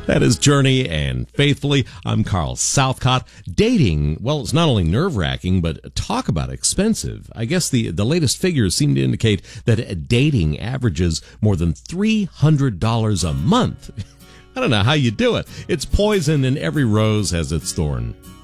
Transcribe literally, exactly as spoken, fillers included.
That is Journey and Faithfully. I'm Carl Southcott. Dating, well, it's not only nerve-wracking, but talk about expensive. I guess the, the latest figures seem to indicate that dating averages more than three hundred dollars a month. I don't know how you do it. It's poison and every rose has its thorn.